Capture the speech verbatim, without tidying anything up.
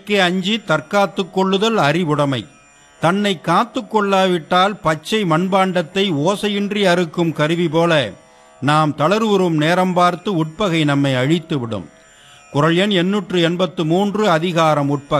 தீமைக்கு அஞ்சி தற்காத்துக் கொள்ளுதல் அறிவுடைமை. தன்னை காத்து கொள்ளாவிட்டால் பச்சை மண்பாண்டத்தை ஓசையின்றி அறுக்கும் கருவி போல நாம் தளர்வுறும் நேரம் பார்த்து உட்பகை நம்மை அழித்துவிடும். குறள் எண் எண்ணூற்று எண்பத்து மூன்று, அதிகாரம் உட்பகை.